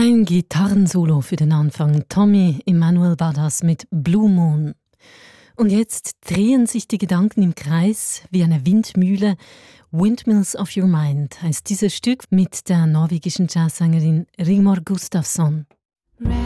Ein Gitarrensolo für den Anfang. Tommy Emmanuel Badass mit Blue Moon. Und jetzt drehen sich die Gedanken im Kreis wie eine Windmühle. Windmills of Your Mind heißt dieses Stück mit der norwegischen Jazzsängerin Rigmor Gustafsson.